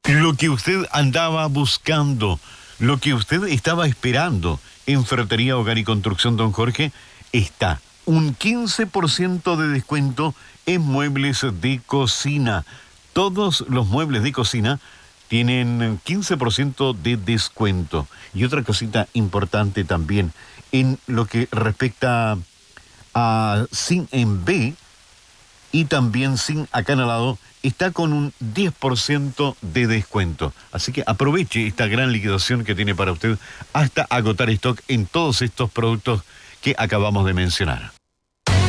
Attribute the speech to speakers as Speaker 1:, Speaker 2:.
Speaker 1: Lo que usted andaba buscando, lo que usted estaba esperando en Ferretería Hogar y Construcción Don Jorge, está. Un 15% de descuento en muebles de cocina. Todos los muebles de cocina tienen 15% de descuento. Y otra cosita importante también, en lo que respecta a Zinc en B y también Zinc acanalado, está con un 10% de descuento. Así que aproveche esta gran liquidación que tiene para usted hasta agotar stock en todos estos productos que acabamos de mencionar.